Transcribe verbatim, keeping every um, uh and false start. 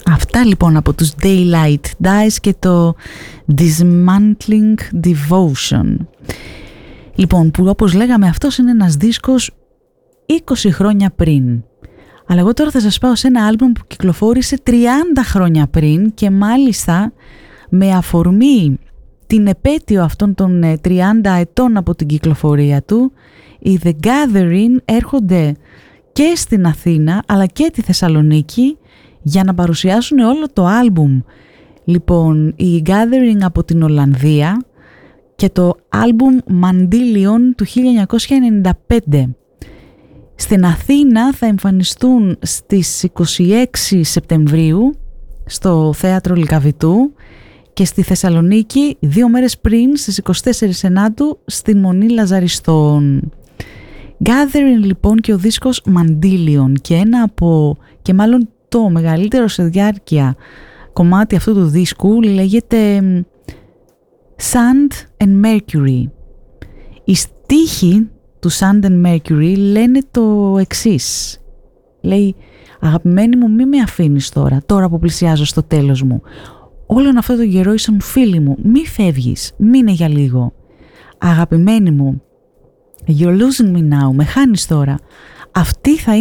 Αυτά λοιπόν από τους Daylight Dies και το Dismantling Devotion. Λοιπόν, που όπως λέγαμε αυτός είναι ένας δίσκος είκοσι χρόνια πριν. Αλλά εγώ τώρα θα σας πάω σε ένα άλμπουμ που κυκλοφόρησε τριάντα χρόνια πριν και μάλιστα με αφορμή την επέτειο αυτών των τριάντα ετών από την κυκλοφορία του, οι The Gathering έρχονται και στην Αθήνα αλλά και τη Θεσσαλονίκη για να παρουσιάσουν όλο το άλμπουμ. Λοιπόν, οι Gathering από την Ολλανδία και το άλμπουμ Mandillion του χίλια εννιακόσια ενενήντα πέντε. Στην Αθήνα θα εμφανιστούν στις είκοσι έξι Σεπτεμβρίου στο Θέατρο Λυκαβητού και στη Θεσσαλονίκη δύο μέρες πριν στις είκοσι τέσσερις Σεπτεμβρίου στην Μονή Λαζαριστών. Gathering λοιπόν και ο δίσκος Mandillion και ένα από, και μάλλον το μεγαλύτερο σε διάρκεια κομμάτι αυτού του δίσκου λέγεται Sand and Mercury. Οι στίχοι του Sand and Mercury λένε το εξής. Λέει, αγαπημένη μου, μη με αφήνεις τώρα, τώρα που πλησιάζω στο τέλος μου. Όλον αυτό το καιρό ήσουν φίλη μου, μη φεύγεις, μείνε για λίγο. Αγαπημένη μου, you're losing me now, με χάνεις τώρα. Αυτή θα είναι